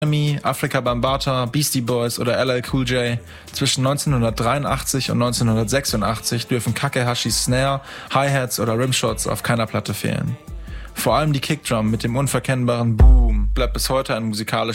Enemy, Afrika Bambaataa, Beastie Boys oder LL Cool J. Zwischen 1983 und 1986 dürfen Kakehashis Snare, Hi-Hats oder Rimshots auf keiner Platte fehlen. Vor allem die Kickdrum mit dem unverkennbaren Boom bleibt bis heute ein musikalisches